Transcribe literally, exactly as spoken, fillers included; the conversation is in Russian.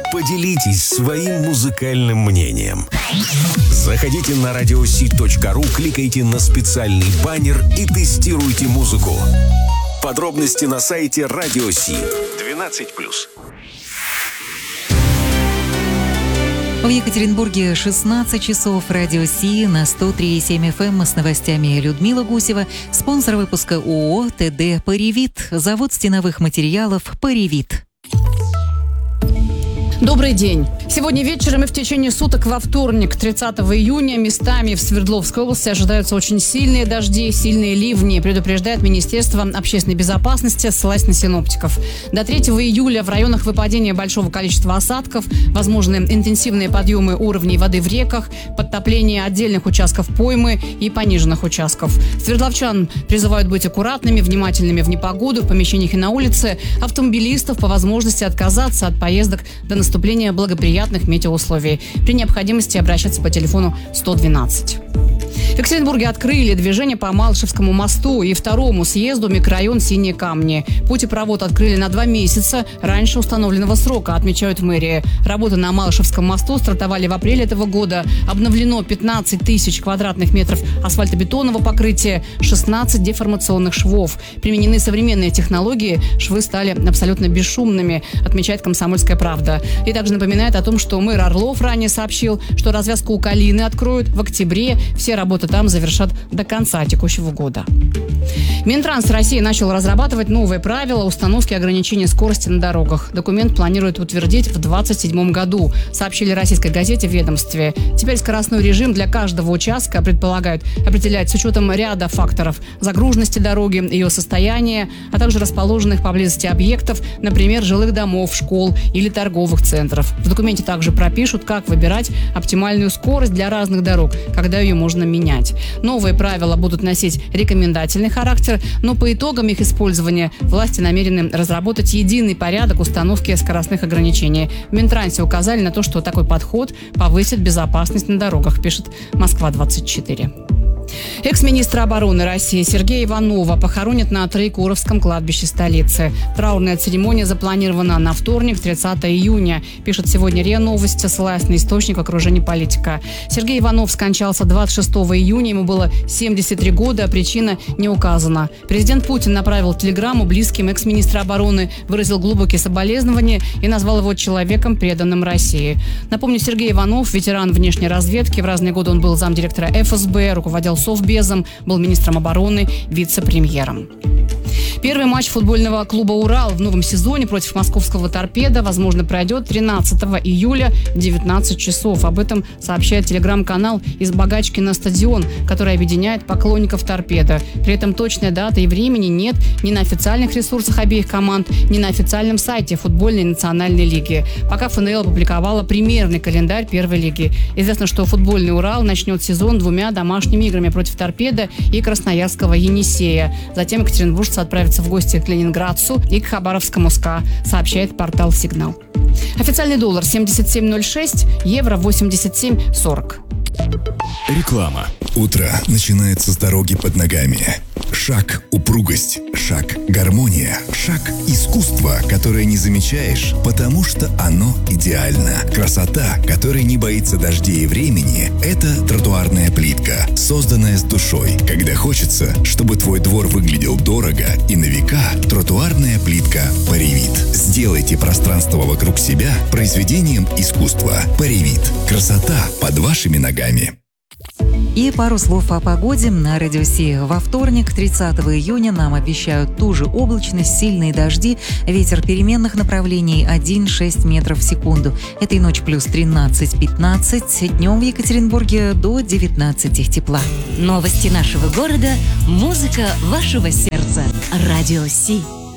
Поделитесь своим музыкальным мнением. Заходите на радиоси точка ру, кликайте на специальный баннер и тестируйте музыку. Подробности на сайте Радиоси. двенадцать плюс. В Екатеринбурге шестнадцать часов. Радио Си на сто три и семь эф эм с новостями Людмила Гусева. Спонсор выпуска ООО ТД «Паривит». Завод стеновых материалов «Паривит». Добрый день. Сегодня вечером и в течение суток во вторник, тридцатого июня, местами в Свердловской области ожидаются очень сильные дожди, сильные ливни, предупреждает Министерство общественной безопасности, ссылаясь на синоптиков. До третьего июля в районах выпадения большого количества осадков, возможны интенсивные подъемы уровней воды в реках, подтопление отдельных участков поймы и пониженных участков. Свердловчан призывают быть аккуратными, внимательными в непогоду, в помещениях и на улице. Автомобилистов по возможности отказаться от поездок до наступления благоприятных метеоусловий. При необходимости обращаться по телефону сто двенадцать. В Екатеринбурге открыли движение по Малышевскому мосту и второму съезду микрорайон Синие Камни. Путепровод открыли на два месяца раньше установленного срока, отмечают в мэрии. Работы на Малышевском мосту стартовали в апреле этого года. Обновлено пятнадцать тысяч квадратных метров асфальтобетонного покрытия, шестнадцать деформационных швов. Применены современные технологии, швы стали абсолютно бесшумными, отмечает «Комсомольская правда». И также напоминает о том, что мэр Орлов ранее сообщил, что развязку у Калины откроют в октябре. Все работы там завершат до конца текущего года. Минтранс России начал разрабатывать новые правила установки ограничения скорости на дорогах. Документ планируют утвердить в двадцать седьмом году, сообщили российской газете в ведомстве. Теперь скоростной режим для каждого участка предполагают определять с учетом ряда факторов: загруженности дороги, ее состояния, а также расположенных поблизости объектов, например, жилых домов, школ или торговых центров. В документе также пропишут, как выбирать оптимальную скорость для разных дорог, когда ее можно менять. Новые правила будут носить рекомендательный характер, но по итогам их использования власти намерены разработать единый порядок установки скоростных ограничений. В Минтрансе указали на то, что такой подход повысит безопасность на дорогах, пишет Москва двадцать четыре. Экс-министра обороны России Сергея Иванова похоронят на Троекуровском кладбище столицы. Траурная церемония запланирована на вторник, тридцатого июня, пишет сегодня РИА Новости, ссылаясь на источник окружения политика. Сергей Иванов скончался двадцать шестого июня, ему было семьдесят три года, а причина не указана. Президент Путин направил телеграмму близким экс-министра обороны, выразил глубокие соболезнования и назвал его человеком, преданным России. Напомню, Сергей Иванов – ветеран внешней разведки. В разные годы он был замдиректора эф эс бэ, руководил Совбезом, был министром обороны, вице-премьером. Первый матч футбольного клуба «Урал» в новом сезоне против московского «Торпедо», возможно, пройдет тринадцатого июля в девятнадцать часов. Об этом сообщает телеграм-канал «Из Богачки на стадион», который объединяет поклонников «Торпедо». При этом точной даты и времени нет ни на официальных ресурсах обеих команд, ни на официальном сайте футбольной национальной лиги. Пока эф эн эл опубликовала примерный календарь первой лиги. Известно, что футбольный «Урал» начнет сезон двумя домашними играми против «Торпедо» и красноярского «Енисея». Затем екатеринбуржцы отправятся в гости к Ленинградцу и к Хабаровскому СКА, сообщает портал «Сигнал». Официальный доллар семьдесят семь ноль шесть, евро восемьдесят семь сорок. Реклама. Утро начинается с дороги под ногами. Шаг – упругость, шаг – гармония, шаг – искусство, которое не замечаешь, потому что оно идеально. Красота, которая не боится дождей и времени – это тротуарная плитка, созданная с душой. Когда хочется, чтобы твой двор выглядел дорого и на века, тротуарная плитка «Паривит». Сделайте пространство вокруг себя произведением искусства. «Паривит». Красота под вашими ногами. И пару слов о погоде на Радио Си. Во вторник, тридцатого июня, нам обещают ту же облачность, сильные дожди, ветер переменных направлений один и шесть метров в секунду. Этой ночью плюс тринадцать-пятнадцать, днем в Екатеринбурге до девятнадцати тепла. Новости нашего города, музыка вашего сердца. Радио Си.